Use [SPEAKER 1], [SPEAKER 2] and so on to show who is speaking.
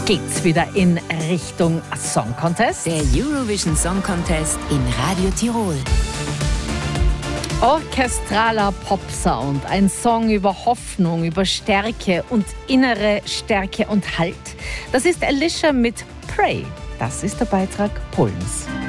[SPEAKER 1] geht's wieder in Richtung Song Contest.
[SPEAKER 2] Der Eurovision Song Contest in Radio Tirol.
[SPEAKER 1] Orchestraler Pop-Sound, ein Song über Hoffnung, über Stärke und innere Stärke und Halt. Das ist Alicia mit Pray. Das ist der Beitrag Polens.